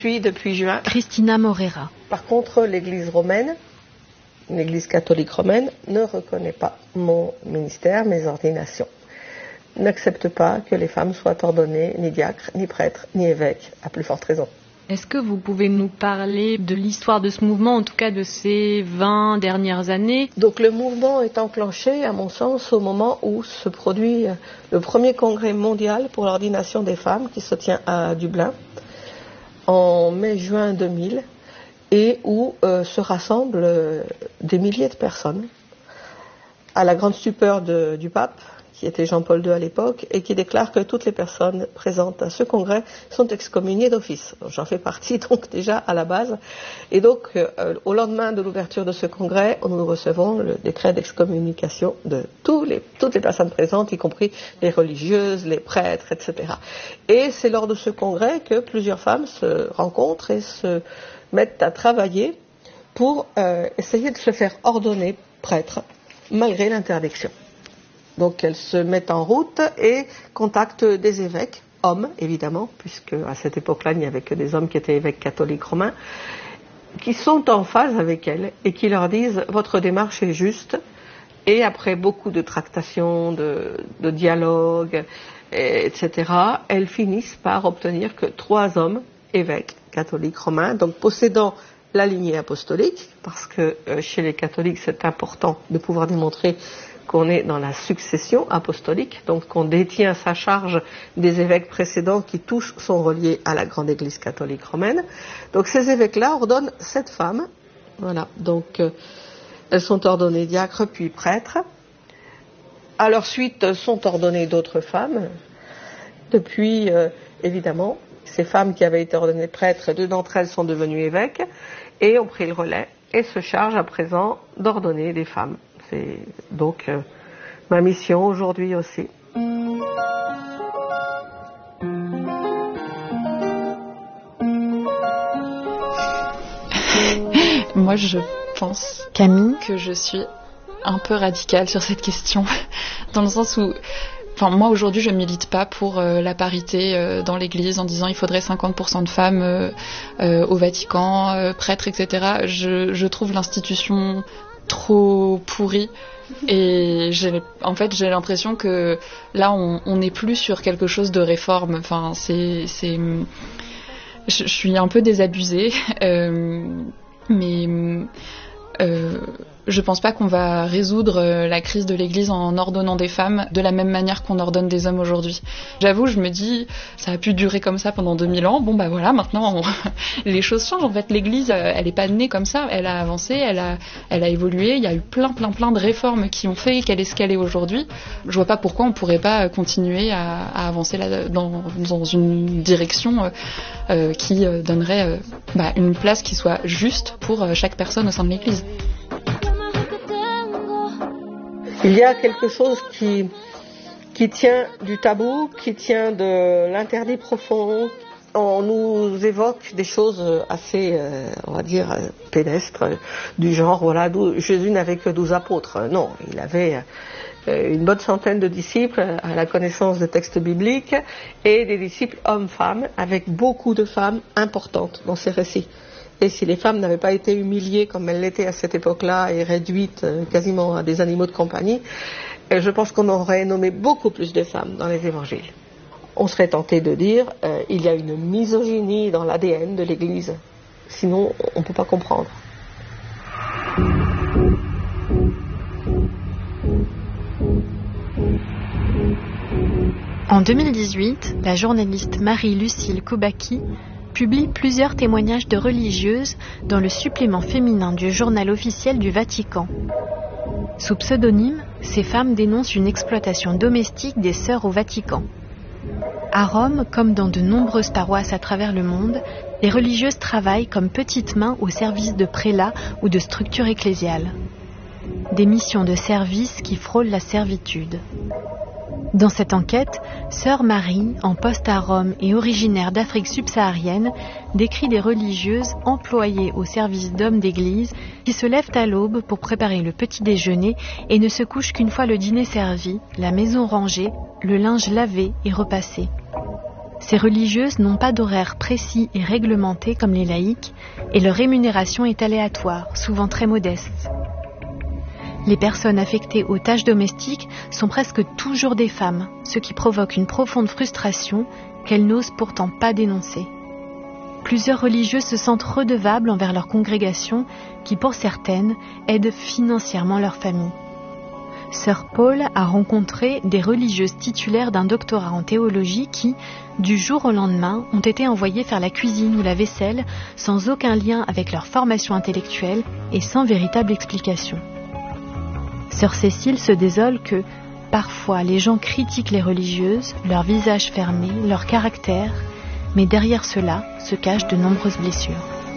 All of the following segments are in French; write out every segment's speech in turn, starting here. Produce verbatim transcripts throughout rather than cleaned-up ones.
Puis, depuis juin, Cristina Morera. Par contre, l'Église romaine, l'Église catholique romaine, ne reconnaît pas mon ministère, mes ordinations. N'accepte pas que les femmes soient ordonnées ni diacres, ni prêtres, ni évêques, à plus forte raison. Est-ce que vous pouvez nous parler de l'histoire de ce mouvement, en tout cas de ces vingt dernières années ? Donc le mouvement est enclenché, à mon sens, au moment où se produit le premier congrès mondial pour l'ordination des femmes, qui se tient à Dublin, en mai-juin deux mille, et où euh, se rassemblent euh, des milliers de personnes, à la grande stupeur de, du pape, qui était Jean-Paul deux à l'époque, et qui déclare que toutes les personnes présentes à ce congrès sont excommuniées d'office. J'en fais partie donc déjà à la base. Et donc, euh, au lendemain de l'ouverture de ce congrès, nous recevons le décret d'excommunication de tous les, toutes les personnes présentes, y compris les religieuses, les prêtres, et cetera. Et c'est lors de ce congrès que plusieurs femmes se rencontrent et se mettent à travailler pour euh, essayer de se faire ordonner prêtre, malgré l'interdiction. Donc elles se mettent en route et contactent des évêques, hommes évidemment, puisque à cette époque-là il n'y avait que des hommes qui étaient évêques catholiques romains, qui sont en phase avec elles et qui leur disent « votre démarche est juste ». Et après beaucoup de tractations, de, de dialogues, et cetera, elles finissent par obtenir que trois hommes évêques catholiques romains, donc possédant la lignée apostolique, parce que euh, chez les catholiques c'est important de pouvoir démontrer qu'on est dans la succession apostolique, donc qu'on détient sa charge des évêques précédents qui tous sont reliés à la grande Église catholique romaine. Donc ces évêques-là ordonnent sept femmes, voilà, donc euh, elles sont ordonnées diacres puis prêtres. À leur suite sont ordonnées d'autres femmes. Depuis, euh, évidemment, ces femmes qui avaient été ordonnées prêtres, deux d'entre elles sont devenues évêques et ont pris le relais et se chargent à présent d'ordonner des femmes. C'est donc euh, ma mission aujourd'hui aussi. Moi, je pense, Camille, que je suis un peu radicale sur cette question, dans le sens où, enfin, moi aujourd'hui, je milite pas pour euh, la parité euh, dans l'Église en disant il faudrait cinquante pour cent de femmes euh, euh, au Vatican, euh, prêtres, et cetera. Je, je trouve l'institution trop pourri et j'ai, en fait j'ai l'impression que là on, on n'est plus sur quelque chose de réforme. Enfin c'est, c'est je, je suis un peu désabusée euh, mais euh, je pense pas qu'on va résoudre la crise de l'Église en ordonnant des femmes de la même manière qu'on ordonne des hommes aujourd'hui. J'avoue, je me dis, ça a pu durer comme ça pendant deux mille ans, bon bah voilà, maintenant on... les choses changent. En fait, l'Église, elle est pas née comme ça, elle a avancé, elle a, elle a évolué, il y a eu plein plein plein de réformes qui ont fait qu'elle est ce qu'elle est aujourd'hui. Je vois pas pourquoi on pourrait pas continuer à, à avancer là, dans, dans une direction euh, euh, qui donnerait euh, bah, une place qui soit juste pour chaque personne au sein de l'Église. Il y a quelque chose qui, qui tient du tabou, qui tient de l'interdit profond. On nous évoque des choses assez, euh, on va dire, pédestres, du genre, voilà, Jésus n'avait que douze apôtres. Non, il avait euh, une bonne centaine de disciples à la connaissance des textes bibliques et des disciples hommes-femmes, avec beaucoup de femmes importantes dans ces récits. Et si les femmes n'avaient pas été humiliées comme elles l'étaient à cette époque-là et réduites quasiment à des animaux de compagnie, je pense qu'on aurait nommé beaucoup plus de femmes dans les évangiles. On serait tenté de dire euh, il y a une misogynie dans l'A D N de l'Église. Sinon, on ne peut pas comprendre. En deux mille dix-huit, la journaliste Marie-Lucille Koubaki publie plusieurs témoignages de religieuses dans le supplément féminin du journal officiel du Vatican. Sous pseudonyme, ces femmes dénoncent une exploitation domestique des sœurs au Vatican. À Rome, comme dans de nombreuses paroisses à travers le monde, les religieuses travaillent comme petites mains au service de prélats ou de structures ecclésiales. Des missions de service qui frôlent la servitude. Dans cette enquête, Sœur Marie, en poste à Rome et originaire d'Afrique subsaharienne, décrit des religieuses employées au service d'hommes d'église qui se lèvent à l'aube pour préparer le petit déjeuner et ne se couchent qu'une fois le dîner servi, la maison rangée, le linge lavé et repassé. Ces religieuses n'ont pas d'horaire précis et réglementé comme les laïcs, et leur rémunération est aléatoire, souvent très modeste. Les personnes affectées aux tâches domestiques sont presque toujours des femmes, ce qui provoque une profonde frustration qu'elles n'osent pourtant pas dénoncer. Plusieurs religieuses se sentent redevables envers leur congrégation qui, pour certaines, aident financièrement leur famille. Sœur Paul a rencontré des religieuses titulaires d'un doctorat en théologie qui, du jour au lendemain, ont été envoyées faire la cuisine ou la vaisselle sans aucun lien avec leur formation intellectuelle et sans véritable explication. Sœur Cécile se désole que, parfois, les gens critiquent les religieuses, leur visage fermé, leur caractère, mais derrière cela se cachent de nombreuses blessures.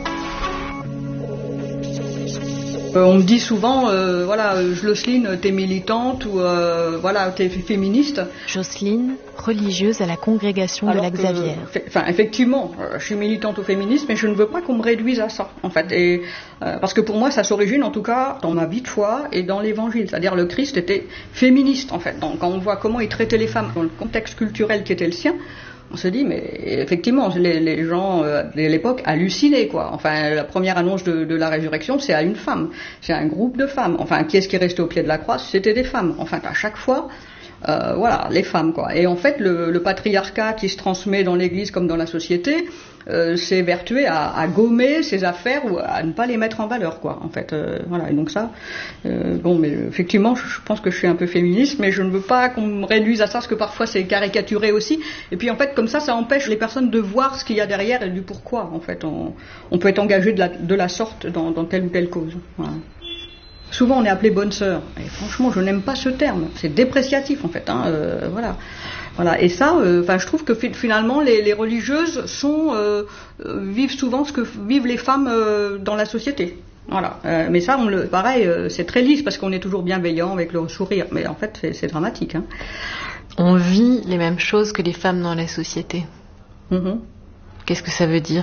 Euh, on me dit souvent, euh, voilà, Jocelyne, t'es militante ou euh, voilà, t'es féministe. Jocelyne, religieuse à la congrégation Alors de la que, Xavière. Enfin, effectivement, euh, je suis militante ou féministe, mais je ne veux pas qu'on me réduise à ça, en fait. Et, euh, parce que pour moi, ça s'origine, en tout cas, dans ma vie de foi et dans l'Évangile. C'est-à-dire, le Christ était féministe, en fait. Donc, quand on voit comment il traitait les femmes dans le contexte culturel qui était le sien, on se dit, mais effectivement, les, les gens euh, de l'époque hallucinaient, quoi. Enfin, la première annonce de, de la résurrection, c'est à une femme. C'est un groupe de femmes. Enfin, qui est-ce qui restait au pied de la croix? C'était des femmes. Enfin, à chaque fois, euh, voilà, les femmes, quoi. Et en fait, le, le patriarcat qui se transmet dans l'Église comme dans la société, euh, s'est vertué à, à gommer ses affaires ou à ne pas les mettre en valeur, quoi. En fait, euh, voilà. Et donc ça, euh, bon, mais effectivement, je, je pense que je suis un peu féministe, mais je ne veux pas qu'on me réduise à ça, parce que parfois c'est caricaturé aussi. Et puis en fait, comme ça, ça empêche les personnes de voir ce qu'il y a derrière et du pourquoi. En fait, on, on peut être engagé de la, de la sorte dans, dans telle ou telle cause. Voilà. Souvent, on est appelé bonne sœur. Et franchement, je n'aime pas ce terme. C'est dépréciatif, en fait. Hein, euh, voilà. Voilà. Et ça, euh, enfin, je trouve que finalement, les, les religieuses sont euh, vivent souvent ce que vivent les femmes euh, dans la société. Voilà. Euh, mais ça, on le, pareil, euh, c'est très lisse parce qu'on est toujours bienveillant avec le sourire. Mais en fait, c'est, c'est dramatique. Hein. On vit les mêmes choses que les femmes dans la société. Mm-hmm. Qu'est-ce que ça veut dire ?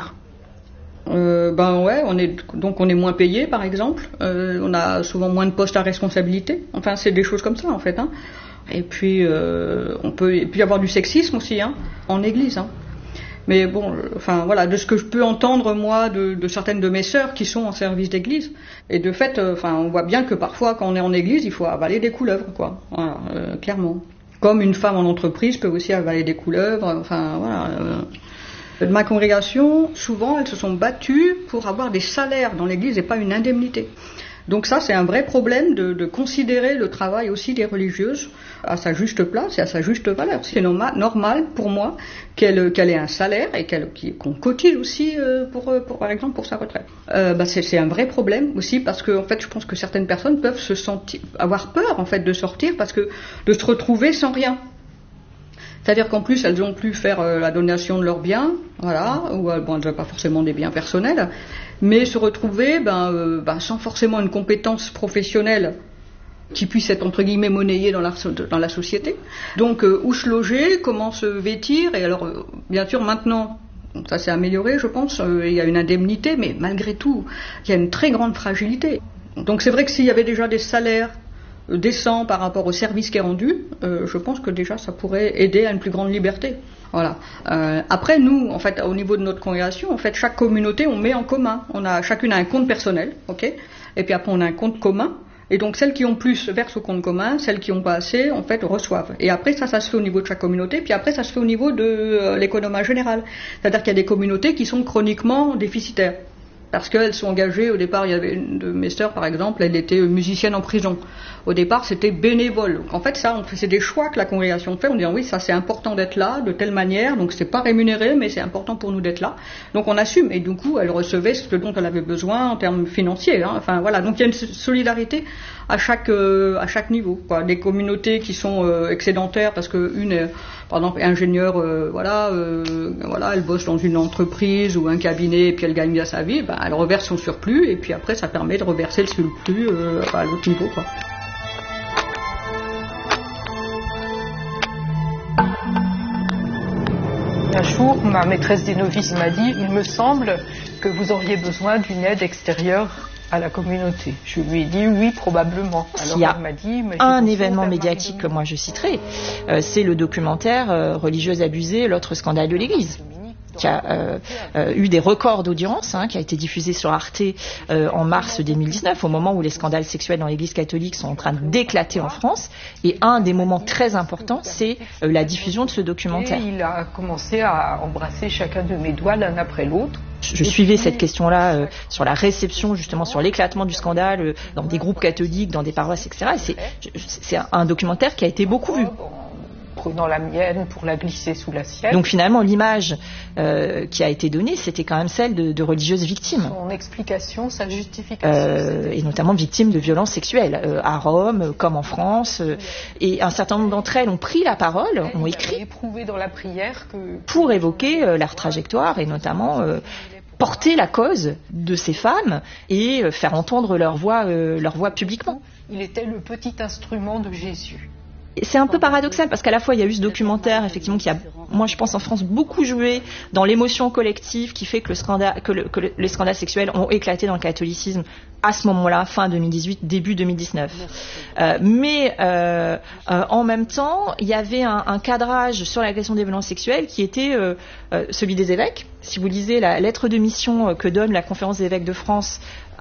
Euh, ben ouais, on est donc on est moins payé, par exemple. Euh, on a souvent moins de postes à responsabilité. Enfin, c'est des choses comme ça, en fait. Hein. Et puis, euh, on peut et puis avoir du sexisme aussi, hein, en Église. Hein. Mais bon, euh, enfin voilà, de ce que je peux entendre moi de, de certaines de mes sœurs qui sont en service d'Église. Et de fait, euh, enfin, on voit bien que parfois, quand on est en Église, il faut avaler des couleuvres, quoi. Voilà, euh, clairement. Comme une femme en entreprise peut aussi avaler des couleuvres. Enfin, voilà. Euh, De ma congrégation, souvent, elles se sont battues pour avoir des salaires dans l'Église et pas une indemnité. Donc ça, c'est un vrai problème de, de considérer le travail aussi des religieuses à sa juste place et à sa juste valeur. C'est norma- normal pour moi qu'elle, qu'elle ait un salaire et qu'elle, qu'on cotise aussi euh, pour, pour, par exemple, pour sa retraite. Euh, bah c'est, c'est un vrai problème aussi parce que, en fait, je pense que certaines personnes peuvent se sentir, avoir peur, en fait, de sortir parce que de se retrouver sans rien. C'est-à-dire qu'en plus, elles ont pu faire euh, la donation de leurs biens, voilà, ou euh, bon, elles n'ont pas forcément des biens personnels, mais se retrouver ben, euh, ben, sans forcément une compétence professionnelle qui puisse être entre guillemets monnayée dans la, dans la société. Donc, euh, où se loger, comment se vêtir, et alors, euh, bien sûr, maintenant, ça s'est amélioré, je pense, euh, il y a une indemnité, mais malgré tout, il y a une très grande fragilité. Donc, c'est vrai que s'il y avait déjà des salaires décent par rapport au service qui est rendu, euh, je pense que déjà ça pourrait aider à une plus grande liberté. Voilà. Euh, après, nous, en fait, au niveau de notre congrégation, en fait, chaque communauté, on met en commun. On a chacune a un compte personnel, ok. Et puis après, on a un compte commun. Et donc, celles qui ont plus versent au compte commun, celles qui n'ont pas assez, en fait, reçoivent. Et après, ça, ça se fait au niveau de chaque communauté. Puis après, ça se fait au niveau de euh, l'économie générale. C'est-à-dire qu'il y a des communautés qui sont chroniquement déficitaires. Parce qu'elles sont engagées, au départ, il y avait une de mes sœurs, par exemple, elle était musicienne en prison. Au départ, c'était bénévole. Donc, en fait, ça, on fait, c'est des choix que la congrégation fait. On dit, oui, ça, c'est important d'être là, de telle manière. Donc, c'est pas rémunéré, mais c'est important pour nous d'être là. Donc, on assume. Et du coup, elle recevait ce dont elle avait besoin en termes financiers. Hein. Enfin, voilà. Donc, il y a une solidarité à chaque, euh, à chaque niveau, quoi. Des communautés qui sont euh, excédentaires parce que une est, par exemple, ingénieure, euh, voilà, euh, voilà, elle bosse dans une entreprise ou un cabinet et puis elle gagne bien sa vie, ben, elle reverse son surplus et puis après, ça permet de reverser le surplus euh, à l'autre niveau, quoi. Un jour, ma maîtresse des novices m'a dit « Il me semble que vous auriez besoin d'une aide extérieure à la communauté. Je lui ai dit oui, probablement. Alors il y a elle m'a dit, mais un événement médiatique que moi je citerai, euh, c'est le documentaire euh, Religieuse abusée, l'autre scandale de l'Église, qui a euh, euh, eu des records d'audience, hein, qui a été diffusé sur Arte euh, en mars deux mille dix-neuf, au moment où les scandales sexuels dans l'Église catholique sont en train d'éclater en France. Et un des moments très importants, c'est euh, la diffusion de ce documentaire. Et il a commencé à embrasser chacun de mes doigts l'un après l'autre. Je suivais cette question-là euh, sur la réception, justement, sur l'éclatement du scandale euh, dans des groupes catholiques, dans des paroisses, et cetera. Et c'est, c'est un documentaire qui a été beaucoup vu. Prenant la mienne pour la glisser sous la sienne. Donc finalement, l'image euh, qui a été donnée, c'était quand même celle de, de religieuses victimes. Son explication, sa justification. Euh, et notamment victimes de violences sexuelles, euh, à Rome, comme en France. Euh, et un certain nombre d'entre elles ont pris la parole, ont écrit, éprouvé dans la prière que... pour évoquer euh, leur trajectoire et notamment... Euh, porter la cause de ces femmes et euh, faire entendre leur voix, euh, leur voix publiquement. Il était le petit instrument de Jésus. C'est un peu paradoxal parce qu'à la fois il y a eu ce documentaire effectivement qui a, moi je pense en France, beaucoup joué dans l'émotion collective qui fait que, le scandale, que, le, que le, les scandales sexuels ont éclaté dans le catholicisme à ce moment-là, fin deux mille dix-huit, début deux mille dix-neuf. Euh, mais euh, euh, en même temps, il y avait un, un cadrage sur la question des violences sexuelles qui était euh, euh, celui des évêques. Si vous lisez la lettre de mission que donne la Conférence des évêques de France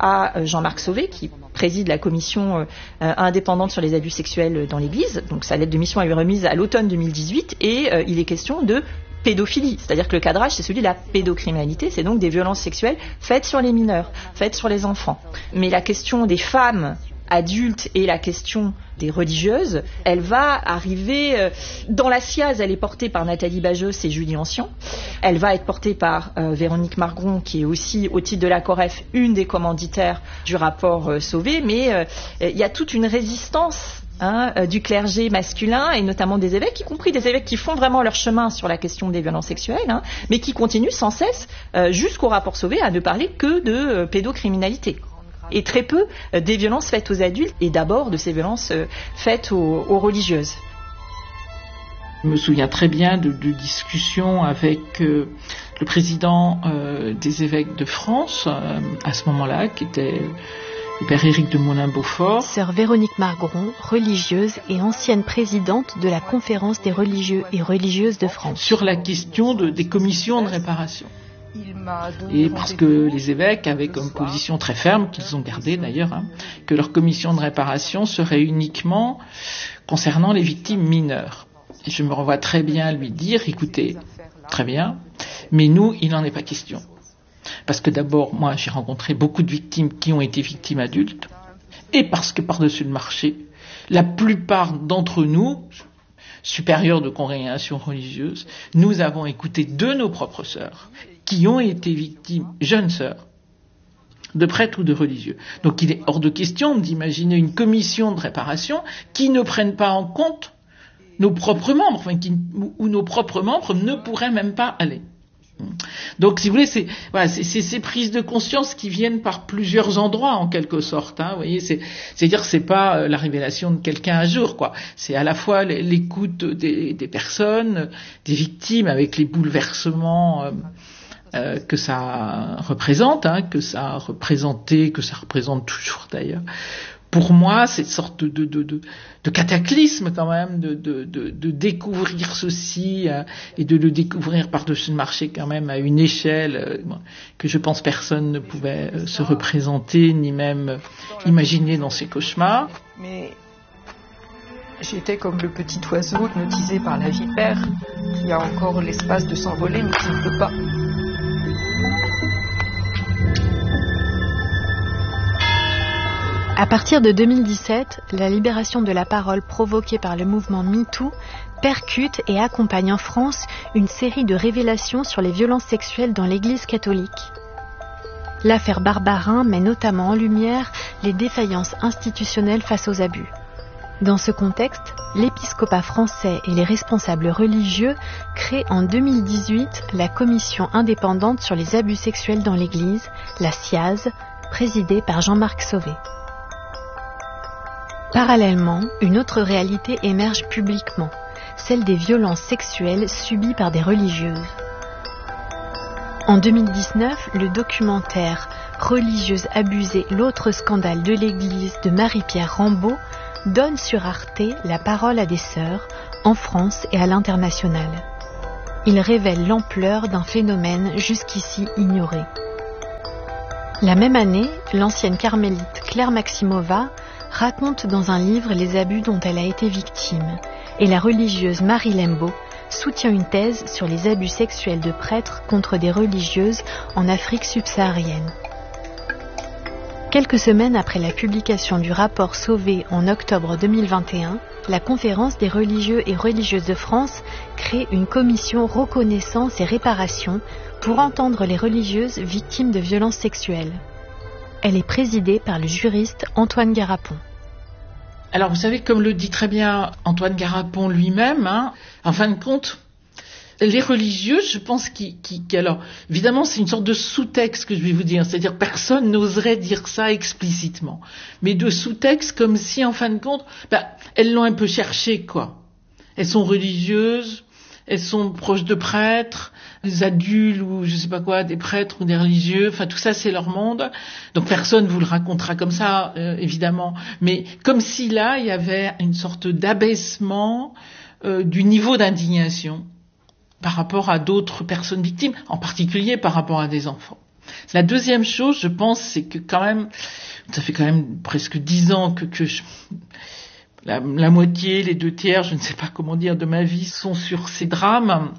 à Jean-Marc Sauvé, qui préside la commission euh, indépendante sur les abus sexuels dans l'Église. Donc sa lettre de mission a eu remise à l'automne deux mille dix-huit et euh, il est question de pédophilie. C'est-à-dire que le cadrage, c'est celui de la pédocriminalité, c'est donc des violences sexuelles faites sur les mineurs, faites sur les enfants. Mais la question des femmes adultes et la question des religieuses, elle va arriver euh, dans la S I A Z, elle est portée par Nathalie Bajos et Julie Ancien. Elle va être portée par euh, Véronique Margron, qui est aussi, au titre de la COREF, une des commanditaires du rapport euh, Sauvé, mais euh, il y a toute une résistance hein, euh, du clergé masculin, et notamment des évêques, y compris des évêques qui font vraiment leur chemin sur la question des violences sexuelles, hein, mais qui continuent sans cesse, euh, jusqu'au rapport Sauvé, à ne parler que de euh, pédocriminalité. Et très peu euh, des violences faites aux adultes, et d'abord de ces violences euh, faites aux, aux religieuses. Je me souviens très bien de, de discussions avec euh, le président euh, des évêques de France, euh, à ce moment-là, qui était le père Éric de Molin-Beaufort. Sœur Véronique Margron, religieuse et ancienne présidente de la Conférence des religieux et religieuses de France. Sur la question de, des commissions de réparation. Et parce que les évêques avaient comme position très ferme, qu'ils ont gardée d'ailleurs, hein, que leur commission de réparation serait uniquement concernant les victimes mineures. Et je me revois très bien lui dire, écoutez, très bien, mais nous, il n'en est pas question. Parce que d'abord, moi, j'ai rencontré beaucoup de victimes qui ont été victimes adultes, et parce que par-dessus le marché, la plupart d'entre nous, supérieurs de congrégations religieuses, nous avons écouté de nos propres sœurs, qui ont été victimes, jeunes sœurs, de prêtres ou de religieux. Donc il est hors de question d'imaginer une commission de réparation qui ne prenne pas en compte nos propres membres, enfin, qui, où nos propres membres ne pourraient même pas aller. Donc, si vous voulez, c'est, voilà, c'est, c'est ces prises de conscience qui viennent par plusieurs endroits, en quelque sorte. Hein, vous voyez, c'est, c'est-à-dire, c'est pas euh, la révélation de quelqu'un un jour, quoi. C'est à la fois l'écoute des, des personnes, des victimes, avec les bouleversements euh, euh, que ça représente, hein, que ça a représenté, que ça représente toujours d'ailleurs. Pour moi, cette sorte de, de, de, de cataclysme quand même, de, de, de, de découvrir ceci euh, et de le découvrir par-dessus le marché quand même à une échelle euh, que je pense personne ne pouvait euh, se représenter ni même euh, imaginer dans ses cauchemars. Mais j'étais comme le petit oiseau hypnotisé par la vipère qui a encore l'espace de s'envoler mais qui ne peut pas. À partir de deux mille dix-sept, la libération de la parole provoquée par le mouvement MeToo percute et accompagne en France une série de révélations sur les violences sexuelles dans l'Église catholique. L'affaire Barbarin met notamment en lumière les défaillances institutionnelles face aux abus. Dans ce contexte, l'épiscopat français et les responsables religieux créent en deux mille dix-huit la commission indépendante sur les abus sexuels dans l'Église, la S I A Z, présidée par Jean-Marc Sauvé. Parallèlement, une autre réalité émerge publiquement, celle des violences sexuelles subies par des religieuses. En deux mille dix-neuf, le documentaire Religieuse abusée, l'autre scandale de l'église de Marie-Pierre Rambaud, donne sur Arte la parole à des sœurs, en France et à l'international. Il révèle l'ampleur d'un phénomène jusqu'ici ignoré. La même année, l'ancienne carmélite Claire Maximova raconte dans un livre les abus dont elle a été victime, et la religieuse Marie Lembo soutient une thèse sur les abus sexuels de prêtres contre des religieuses en Afrique subsaharienne. Quelques semaines après la publication du rapport Sauvé en octobre deux mille vingt et un, la Conférence des religieux et religieuses de France crée une commission reconnaissance et réparation pour entendre les religieuses victimes de violences sexuelles. Elle est présidée par le juriste Antoine Garapon. Alors vous savez, comme le dit très bien Antoine Garapon lui-même, hein, en fin de compte, les religieuses, je pense qu'ils, qu'ils, alors évidemment c'est une sorte de sous-texte que je vais vous dire, c'est-à-dire personne n'oserait dire ça explicitement, mais de sous-texte comme si en fin de compte, bah, elles l'ont un peu cherché quoi. Elles sont religieuses, elles sont proches de prêtres, des adultes ou je sais pas quoi, des prêtres ou des religieux, enfin tout ça c'est leur monde. Donc personne vous le racontera comme ça, euh, évidemment, mais comme si là il y avait une sorte d'abaissement euh, du niveau d'indignation par rapport à d'autres personnes victimes, en particulier par rapport à des enfants. La deuxième chose, je pense, c'est que quand même, ça fait quand même presque dix ans que, que je, la, la moitié, les deux tiers, je ne sais pas comment dire, de ma vie sont sur ces drames.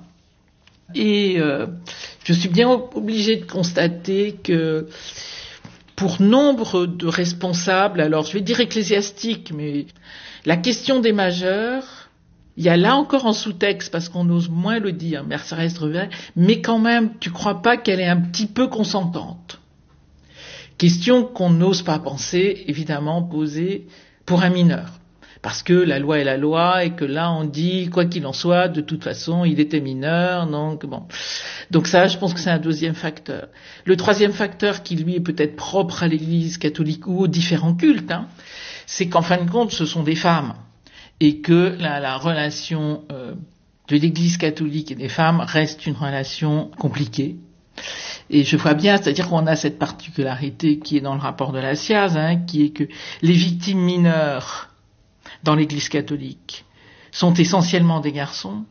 Et euh, je suis bien obligée de constater que pour nombre de responsables, alors je vais dire ecclésiastiques, mais la question des majeurs, il y a là encore en sous-texte, parce qu'on ose moins le dire, mais ça reste vrai, mais quand même, tu crois pas qu'elle est un petit peu consentante? Question qu'on n'ose pas penser, évidemment, poser pour un mineur. Parce que la loi est la loi, et que là, on dit, quoi qu'il en soit, de toute façon, il était mineur, donc bon. Donc ça, je pense que c'est un deuxième facteur. Le troisième facteur, qui lui est peut-être propre à l'Église catholique ou aux différents cultes, hein, c'est qu'en fin de compte, ce sont des femmes. Et que la, la relation euh, de l'Église catholique et des femmes reste une relation compliquée. Et je vois bien, c'est-à-dire qu'on a cette particularité qui est dans le rapport de la S I A Z, hein, qui est que les victimes mineures dans l'Église catholique sont essentiellement des garçons.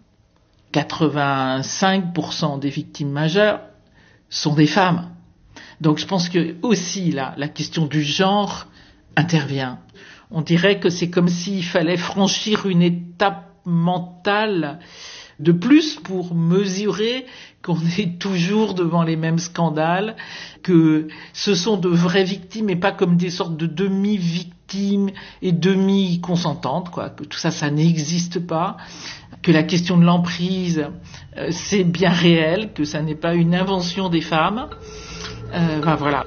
quatre-vingt-cinq pour cent des victimes majeures sont des femmes. Donc je pense que aussi là, la question du genre intervient. On dirait que c'est comme s'il fallait franchir une étape mentale de plus pour mesurer qu'on est toujours devant les mêmes scandales, que ce sont de vraies victimes et pas comme des sortes de demi-victimes et demi-consentantes, quoi, que tout ça, ça n'existe pas, que la question de l'emprise, euh, c'est bien réel, que ça n'est pas une invention des femmes. Euh, ben voilà.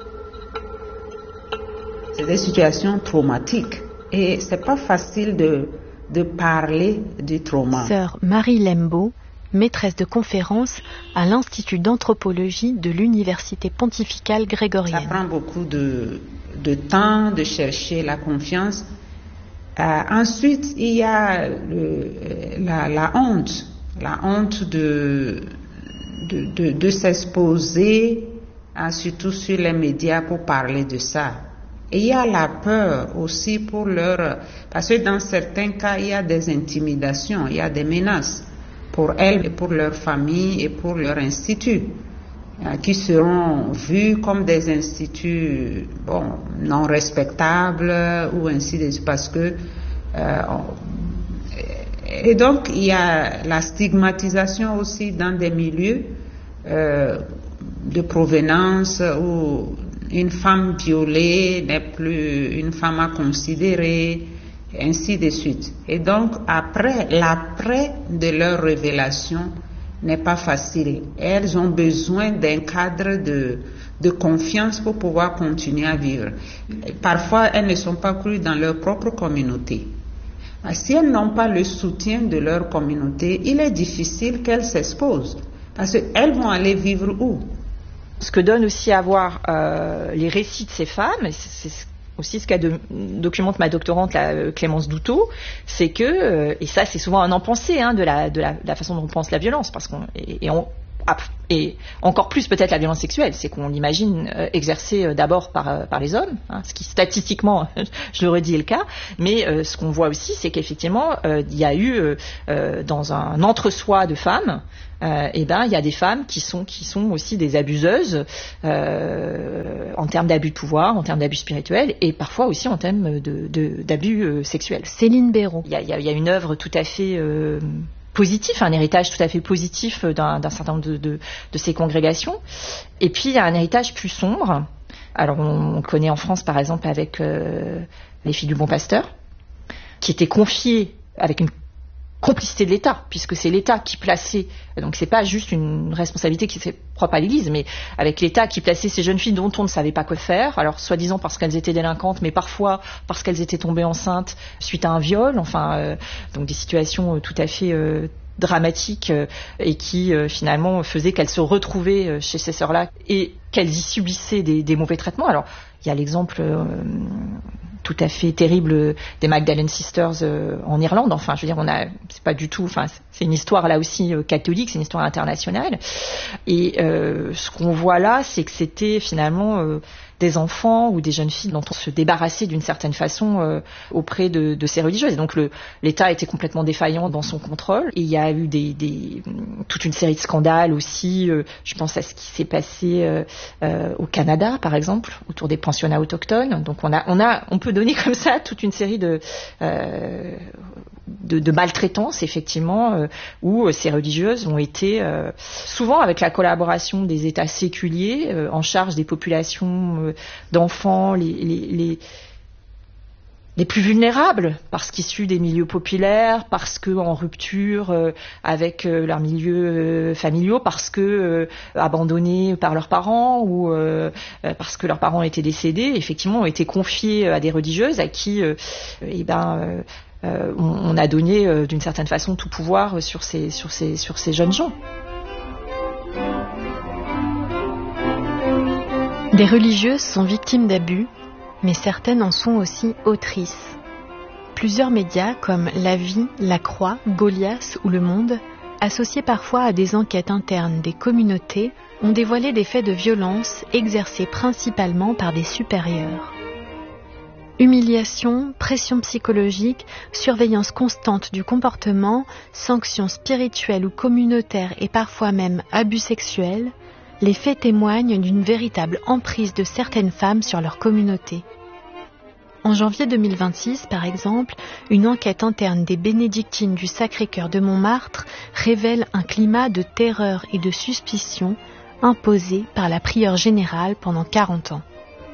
C'est des situations traumatiques. Et c'est pas facile de, de parler du trauma. Sœur Marie Lembo, maîtresse de conférence à l'Institut d'anthropologie de l'Université pontificale grégorienne. Ça prend beaucoup de, de temps de chercher la confiance. Euh, ensuite, il y a le, la, la honte, la honte de, de, de, de s'exposer, hein, surtout sur les médias pour parler de ça. Et il y a la peur aussi pour leur... Parce que dans certains cas, il y a des intimidations, il y a des menaces pour elles et pour leur famille et pour leur institut, euh, qui seront vus comme des instituts bon, non respectables ou ainsi de suite. Parce que... Euh, on... Et donc, il y a la stigmatisation aussi dans des milieux euh, de provenance où... Une femme violée n'est plus une femme à considérer, ainsi de suite. Et donc, après, l'après de leur révélation n'est pas facile. Elles ont besoin d'un cadre de, de confiance pour pouvoir continuer à vivre. Parfois, elles ne sont pas crues dans leur propre communauté. Si elles n'ont pas le soutien de leur communauté, il est difficile qu'elles s'exposent. Parce qu'elles vont aller vivre où ? Ce que donne aussi à voir euh, les récits de ces femmes, c'est aussi ce qu'a de, documente ma doctorante la, Clémence Douteau, c'est que, euh, et ça c'est souvent un impensé hein, de, la, de, la, de la façon dont on pense la violence, parce qu'on, et, et on, et encore plus peut-être la violence sexuelle, c'est qu'on l'imagine euh, exercée euh, d'abord par, euh, par les hommes, hein, ce qui statistiquement, je le redis, est le cas, mais euh, ce qu'on voit aussi, c'est qu'effectivement, euh, il y a eu euh, euh, dans un entre-soi de femmes, euh, et ben il y a des femmes qui sont qui sont aussi des abuseuses euh, en termes d'abus de pouvoir, en termes d'abus spirituels, et parfois aussi en termes de, de, d'abus euh, sexuels. Céline Béraud. Il y a, il y a, il y a une œuvre tout à fait euh, positif, un héritage tout à fait positif d'un, d'un certain nombre de, de, de ces congrégations. Et puis il y a un héritage plus sombre. Alors on, on connaît en France par exemple avec euh, les filles du Bon Pasteur, qui étaient confiées avec une complicité de l'État, puisque c'est l'État qui plaçait, donc c'est pas juste une responsabilité qui est propre à l'Église, mais avec l'État qui plaçait ces jeunes filles dont on ne savait pas quoi faire, alors soi-disant parce qu'elles étaient délinquantes, mais parfois parce qu'elles étaient tombées enceintes suite à un viol, enfin, euh, donc des situations euh, tout à fait euh, dramatiques euh, et qui euh, finalement faisaient qu'elles se retrouvaient euh, chez ces sœurs-là et qu'elles y subissaient des, des mauvais traitements. Alors il y a l'exemple euh, tout à fait terrible des Magdalene Sisters euh, en Irlande. Enfin, je veux dire, on a, c'est pas du tout. Enfin, c'est une histoire là aussi euh, catholique, c'est une histoire internationale. Et euh, ce qu'on voit là, c'est que c'était finalement euh, des enfants ou des jeunes filles dont on se débarrassait d'une certaine façon euh, auprès de, de ces religieuses. Et donc le, l'État était complètement défaillant dans son contrôle. Et il y a eu des, des, toute une série de scandales aussi. Euh, je pense à ce qui s'est passé euh, euh, au Canada, par exemple, autour des pensionnats autochtones. Donc on a, on a, on peut donner comme ça toute une série de euh, de, de maltraitance, effectivement, euh, où euh, ces religieuses ont été, euh, souvent avec la collaboration des États séculiers, euh, en charge des populations euh, d'enfants, les, les, les, les plus vulnérables, parce qu'issus des milieux populaires, parce qu'en rupture euh, avec euh, leurs milieux euh, familiaux, parce que euh, abandonnés par leurs parents, ou euh, parce que leurs parents étaient décédés, effectivement, ont été confiés à des religieuses à qui, euh, eh ben, euh, Euh, on, on a donné euh, d'une certaine façon tout pouvoir sur ces, sur ces, sur ces jeunes gens. Des religieuses sont victimes d'abus, mais certaines en sont aussi autrices. Plusieurs médias comme La Vie, La Croix, Goliath ou Le Monde, associés parfois à des enquêtes internes des communautés, ont dévoilé des faits de violence exercés principalement par des supérieurs. Humiliation, pression psychologique, surveillance constante du comportement, sanctions spirituelles ou communautaires et parfois même abus sexuels, les faits témoignent d'une véritable emprise de certaines femmes sur leur communauté. En janvier deux mille vingt-six, par exemple, une enquête interne des bénédictines du Sacré-Cœur de Montmartre révèle un climat de terreur et de suspicion imposé par la prieure générale pendant quarante ans.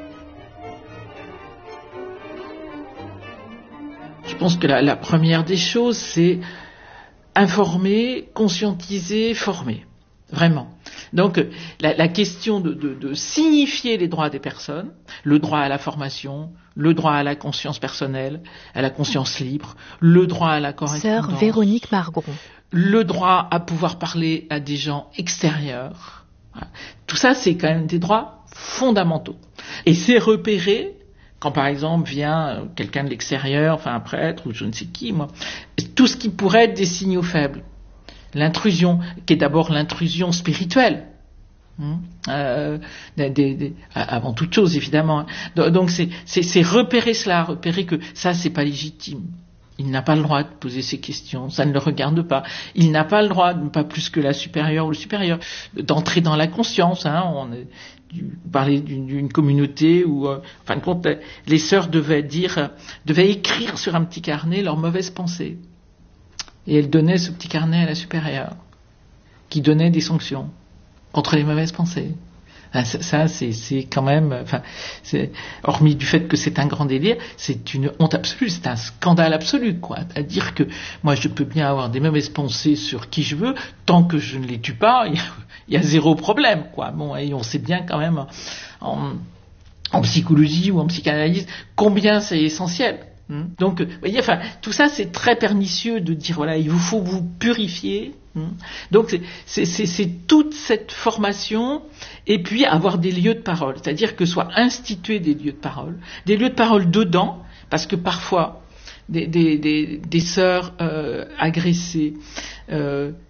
Je pense que la, la première des choses, c'est informer, conscientiser, former. Vraiment. Donc, la, la question de, de, de signifier les droits des personnes, le droit à la formation, le droit à la conscience personnelle, à la conscience libre, le droit à la correspondance. Sœur Véronique Margron. Le droit à pouvoir parler à des gens extérieurs. Tout ça, c'est quand même des droits fondamentaux. Et c'est repéré quand, par exemple, vient quelqu'un de l'extérieur, enfin un prêtre ou je ne sais qui, moi, tout ce qui pourrait être des signaux faibles. L'intrusion, qui est d'abord l'intrusion spirituelle, hein, euh, des, des, avant toute chose, évidemment. Donc, c'est, c'est, c'est repérer cela, repérer que ça, c'est pas légitime. Il n'a pas le droit de poser ces questions, ça ne le regarde pas. Il n'a pas le droit, pas plus que la supérieure ou le supérieur, d'entrer dans la conscience. Hein, on est, Vous parlez d'une, d'une communauté où, euh, en fin de compte, les sœurs devaient dire, euh, devaient écrire sur un petit carnet leurs mauvaises pensées. Et elles donnaient ce petit carnet à la supérieure, qui donnait des sanctions contre les mauvaises pensées. Ça, ça c'est, c'est quand même, enfin, c'est, hormis du fait que c'est un grand délire, c'est une honte absolue, c'est un scandale absolu, quoi. À dire que moi, je peux bien avoir des mauvaises pensées sur qui je veux, tant que je ne les tue pas, il y a, il y a zéro problème, quoi. Bon, et on sait bien quand même en, en psychologie ou en psychanalyse combien c'est essentiel. Donc, vous voyez, enfin, tout ça, c'est très pernicieux de dire, voilà, il vous faut vous purifier. Donc, c'est, c'est, c'est, c'est toute cette formation, et puis avoir des lieux de parole, c'est-à-dire que soient institués des lieux de parole, des lieux de parole dedans, parce que parfois, des, des, des, des sœurs euh, agressées, euh,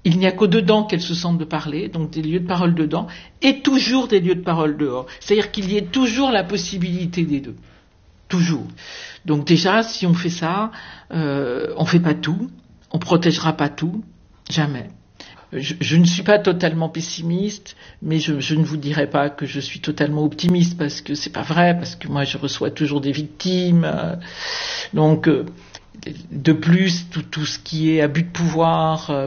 il n'y a qu'au-dedans qu'elles se sentent de parler, donc des lieux de parole dedans, et toujours des lieux de parole dehors. C'est-à-dire qu'il y ait toujours la possibilité des deux. Toujours. Donc déjà, si on fait ça, euh, on fait pas tout, on protégera pas tout, jamais. Je, je ne suis pas totalement pessimiste, mais je, je ne vous dirai pas que je suis totalement optimiste, parce que c'est pas vrai, parce que moi je reçois toujours des victimes. Euh, donc, euh, de plus, tout, tout ce qui est abus de pouvoir euh,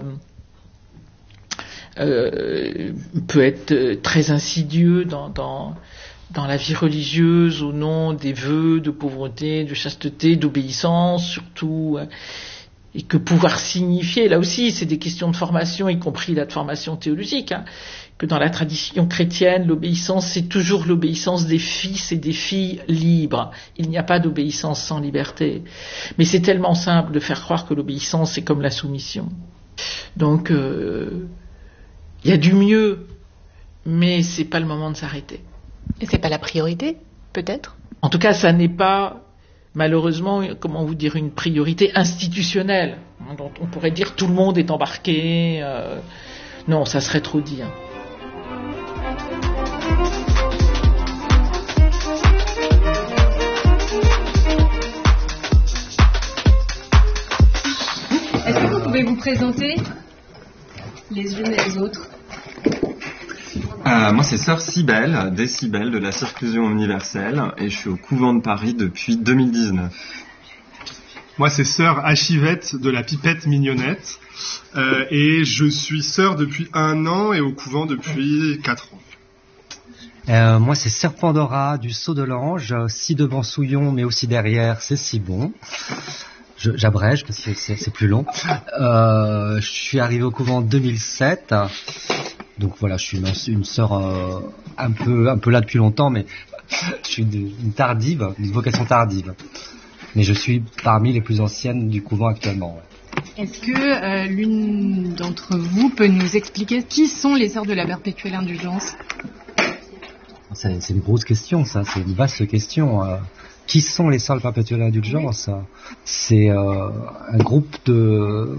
euh, peut être très insidieux dans, dans, dans la vie religieuse, au nom des vœux de pauvreté, de chasteté, d'obéissance, surtout. Euh, Et que pouvoir signifier, là aussi, c'est des questions de formation, y compris la de formation théologique, hein, que dans la tradition chrétienne, l'obéissance, c'est toujours l'obéissance des fils et des filles libres. Il n'y a pas d'obéissance sans liberté. Mais c'est tellement simple de faire croire que l'obéissance, c'est comme la soumission. Donc, euh, il y a du mieux, mais c'est pas le moment de s'arrêter. Et c'est pas la priorité, peut-être ? En tout cas, ça n'est pas... malheureusement, comment vous dire, une priorité institutionnelle, hein, dont on pourrait dire tout le monde est embarqué. Euh, non, ça serait trop dire. Est-ce que vous pouvez vous présenter les unes et les autres ? Euh, moi, c'est Sœur Cybèle, Décibel de la Circlusion Universelle, et je suis au couvent de Paris depuis deux mille dix-neuf. Moi, c'est Sœur Achivette de la Pipette Mignonnette, euh, et je suis sœur depuis un an et au couvent depuis quatre ans. Euh, moi, c'est Sœur Pandora du Sceau de l'Ange, si devant Souillon, mais aussi derrière, c'est si bon. Je, j'abrège parce que c'est, c'est plus long. Euh, je suis arrivé au couvent en deux mille sept. Donc voilà, je suis une, une sœur euh, un peu un peu là depuis longtemps, mais je suis une, une tardive, une vocation tardive. Mais je suis parmi les plus anciennes du couvent actuellement. Ouais. Est-ce que euh, l'une d'entre vous peut nous expliquer qui sont les sœurs de la perpétuelle indulgence ? c'est, c'est une grosse question, ça. C'est une vaste question. Euh, qui sont les sœurs de la perpétuelle indulgence ? C'est euh, un groupe de...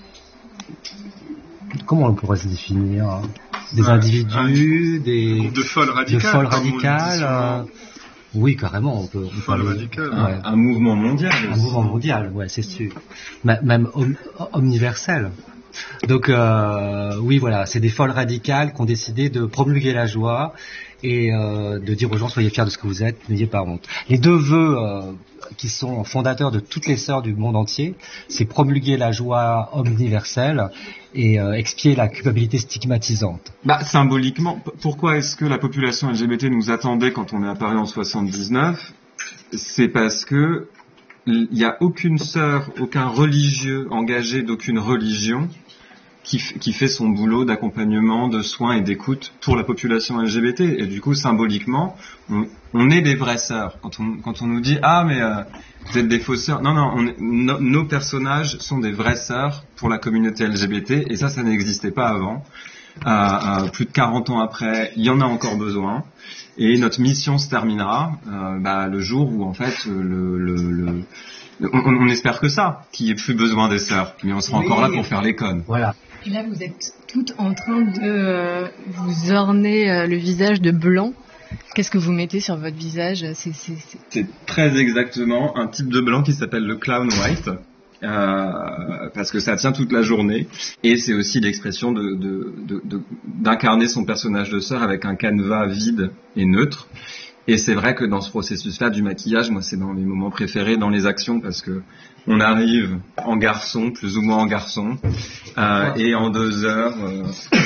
Comment on pourrait se définir ? Des ouais, individus, un, des... De folles radicales. De folles radicales. Euh, oui, carrément, on peut... On folles peut radicales. Un, ouais. un mouvement mondial. Un aussi. mouvement mondial, ouais, c'est sûr. M- même om- omniversel. Donc, euh, oui, voilà, c'est des folles radicales qui ont décidé de promulguer la joie et euh, de dire aux gens, soyez fiers de ce que vous êtes, n'ayez pas honte. Les deux vœux euh, qui sont fondateurs de toutes les sœurs du monde entier, c'est promulguer la joie omniverselle et euh, expier la culpabilité stigmatisante. Bah, symboliquement, p- pourquoi est-ce que la population L G B T nous attendait quand on est apparu en soixante-dix-neuf ? C'est parce que il n'y a aucune sœur, aucun religieux engagé d'aucune religion qui, f- qui fait son boulot d'accompagnement, de soins et d'écoute pour la population L G B T. Et du coup, symboliquement, on, on est des vraies sœurs. Quand on, quand on nous dit « Ah, mais euh, vous êtes des fausses sœurs », non, non, on est, no, nos personnages sont des vraies sœurs pour la communauté L G B T, et ça, ça n'existait pas avant. Euh, euh, plus de quarante ans après, il y en a encore besoin. Et notre mission se terminera euh, bah, le jour où, en fait, le... le, le on, on espère que ça, qu'il n'y ait plus besoin des sœurs, mais on sera oui. encore là pour faire les connes. Voilà. Et là, vous êtes toutes en train de euh, vous orner euh, le visage de blanc. Qu'est-ce que vous mettez sur votre visage ? c'est, c'est, c'est... c'est très exactement un type de blanc qui s'appelle le clown white, euh, parce que ça tient toute la journée. Et c'est aussi l'expression de, de, de, de, d'incarner son personnage de sœur avec un canevas vide et neutre. Et c'est vrai que dans ce processus-là du maquillage, moi c'est dans mes moments préférés, dans les actions, parce que on arrive en garçon, plus ou moins en garçon, euh, et en deux heures, euh,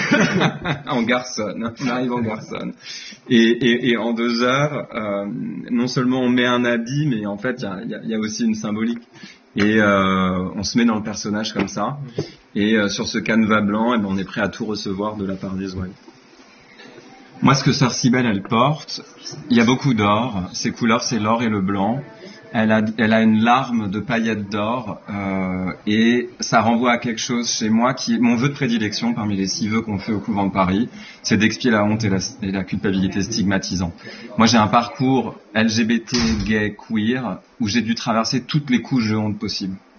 en garçonne, on arrive en garçonne. Et, et, et en deux heures, euh, non seulement on met un habit, mais en fait il y a, y a aussi une symbolique. Et euh, on se met dans le personnage comme ça, et euh, sur ce canevas blanc, eh ben, on est prêt à tout recevoir de la part des oies. Moi, ce que Sœur Cybèle, elle porte, il y a beaucoup d'or. Ses couleurs, c'est l'or et le blanc. Elle a, elle a une larme de paillettes d'or euh, et ça renvoie à quelque chose chez moi qui est mon vœu de prédilection parmi les six vœux qu'on fait au couvent de Paris, c'est d'expier la honte et la, et la culpabilité stigmatisant. Moi, j'ai un parcours L G B T, gay, queer, où j'ai dû traverser toutes les couches de honte possibles.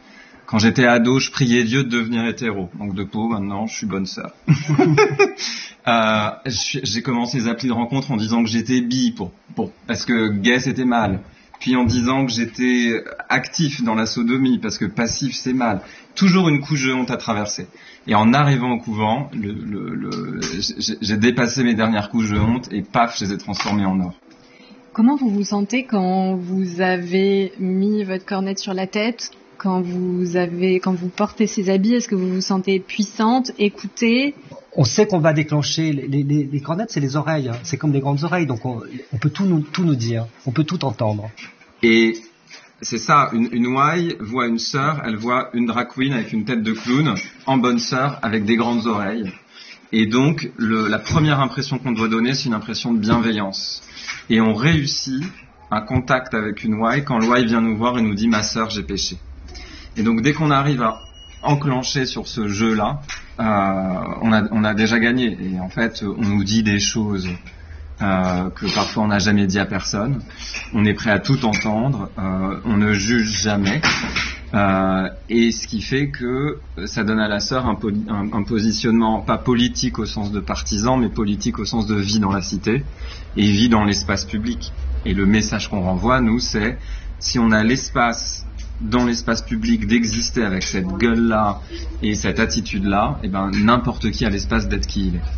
Quand j'étais ado, je priais Dieu de devenir hétéro. Donc de peau, maintenant, je suis bonne sœur. euh, j'ai commencé les applis de rencontre en disant que j'étais bi, pour, pour, parce que gay, c'était mal. Puis en disant que j'étais actif dans la sodomie, parce que passif, c'est mal. Toujours une couche de honte à traverser. Et en arrivant au couvent, le, le, le, j'ai, j'ai dépassé mes dernières couches de honte et paf, je les ai transformées en or. Comment vous vous sentez quand vous avez mis votre cornette sur la tête ? Quand vous avez, quand vous portez ces habits, est-ce que vous vous sentez puissante, écoutée ? On sait qu'on va déclencher les, les, les cornettes, c'est les oreilles, hein. C'est comme des grandes oreilles, donc on, on peut tout nous, tout nous dire, on peut tout entendre. Et c'est ça, une, une ouaille voit une sœur, elle voit une drag queen avec une tête de clown, en bonne sœur avec des grandes oreilles. Et donc le, la première impression qu'on doit donner, c'est une impression de bienveillance. Et on réussit un contact avec une ouaille quand l'ouaille vient nous voir et nous dit « ma sœur, j'ai péché ». Et donc dès qu'on arrive à enclencher sur ce jeu-là, euh, on, a, on a déjà gagné. Et en fait, on nous dit des choses euh, que parfois on n'a jamais dit à personne. On est prêt à tout entendre. Euh, on ne juge jamais. Euh, et ce qui fait que ça donne à la sœur un, poli- un, un positionnement pas politique au sens de partisan, mais politique au sens de vie dans la cité et vie dans l'espace public. Et le message qu'on renvoie, nous, c'est si on a l'espace dans l'espace public d'exister avec cette gueule-là et cette attitude-là, et ben n'importe qui a l'espace d'être qui il est.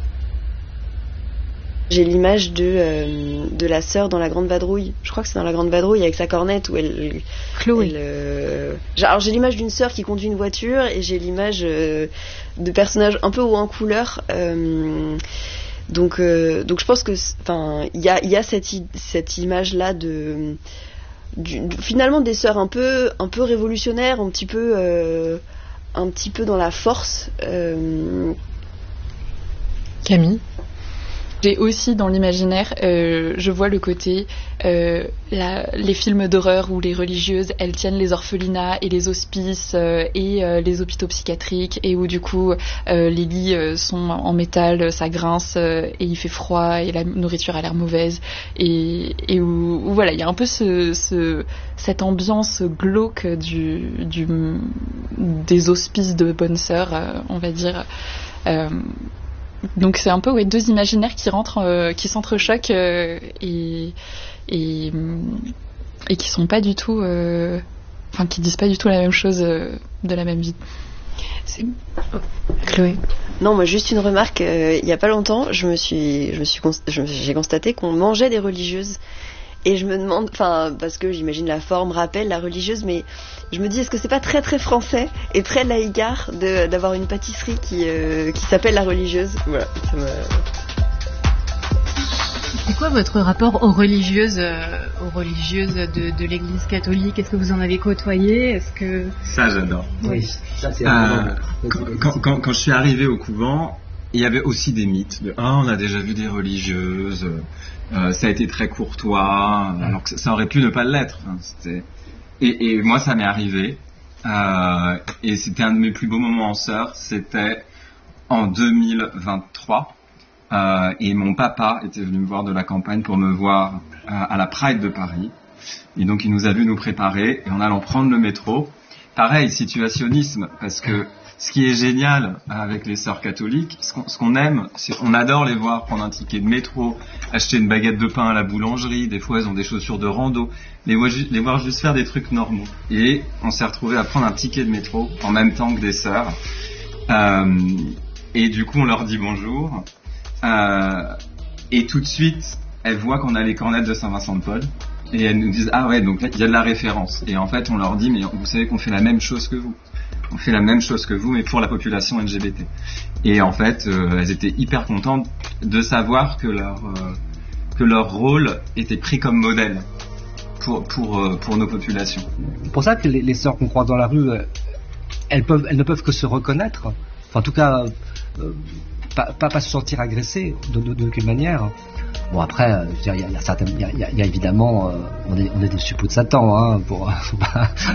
J'ai l'image de, euh, de la sœur dans La Grande Vadrouille. Je crois que c'est dans La Grande Vadrouille avec sa cornette où elle... Chloé. Elle, euh... Alors j'ai l'image d'une sœur qui conduit une voiture et j'ai l'image euh, de personnages un peu haut en couleur. Euh... Donc, euh, donc je pense que... Enfin, il y a, y a cette, cette image-là de... Du, finalement des sœurs un peu un peu révolutionnaires, un petit peu euh, un petit peu dans la force. Euh... Camille. J'ai aussi dans l'imaginaire, euh, je vois le côté euh, la, les films d'horreur où les religieuses elles tiennent les orphelinats et les hospices euh, et euh, les hôpitaux psychiatriques et où du coup euh, les lits euh, sont en métal, ça grince euh, et il fait froid et la nourriture a l'air mauvaise et, et où, où voilà il y a un peu ce, ce, cette ambiance glauque du, du, des hospices de bonnes sœurs, euh, on va dire. Euh, Donc c'est un peu ouais, deux imaginaires qui rentrent, euh, qui s'entrechoquent euh, et, et et qui sont pas du tout, euh, enfin qui disent pas du tout la même chose euh, de la même vie. C'est... Chloé. Non, moi juste une remarque. Euh, il y a pas longtemps, je me suis, je me suis, const... je, j'ai constaté qu'on mangeait des religieuses. Et je me demande, enfin, parce que j'imagine la forme rappelle la religieuse, mais je me dis, est-ce que c'est pas très très français et très laïcard de, d'avoir une pâtisserie qui, euh, qui s'appelle la religieuse? Voilà, ça me... C'est quoi votre rapport aux religieuses, euh, aux religieuses de, de l'Église catholique? Est-ce que vous en avez côtoyé? Est-ce que... Ça, j'adore. Oui. Ça, c'est euh, quand, quand, quand je suis arrivé au couvent, il y avait aussi des mythes de ah, on a déjà vu des religieuses. Euh, ça a été très courtois, alors que ça aurait pu ne pas l'être. Hein, c'était... Et, et moi, ça m'est arrivé. Euh, et c'était un de mes plus beaux moments en sœur. C'était en deux mille vingt-trois. Euh, et mon papa était venu me voir de la campagne pour me voir euh, à la Pride de Paris. Et donc, il nous a vu nous préparer. Et en allant prendre le métro, pareil, situationnisme, parce que ce qui est génial avec les sœurs catholiques, ce qu'on, ce qu'on aime, c'est qu'on adore les voir prendre un ticket de métro, acheter une baguette de pain à la boulangerie, des fois elles ont des chaussures de rando, les voir, les voir juste faire des trucs normaux. Et on s'est retrouvés à prendre un ticket de métro en même temps que des sœurs. Euh, et du coup on leur dit bonjour. Euh, et tout de suite, elles voient qu'on a les cornettes de Saint-Vincent-de-Paul. Et elles nous disent, ah ouais, donc là, il y a de la référence. Et en fait, on leur dit, mais vous savez qu'on fait la même chose que vous. On fait la même chose que vous, mais pour la population L G B T. Et en fait, euh, elles étaient hyper contentes de savoir que leur, euh, que leur rôle était pris comme modèle pour, pour, euh, pour nos populations. C'est pour ça que les, les sœurs qu'on croise dans la rue, euh, elles, peuvent, elles ne peuvent que se reconnaître. Enfin, en tout cas, euh, pas, pas, pas se sentir agressées de, de, de quelle manière. Bon, après, il y a, y a, y a, y a, y a évidemment, euh, on, est, on est des suppôts de Satan, hein, pour, faut pas,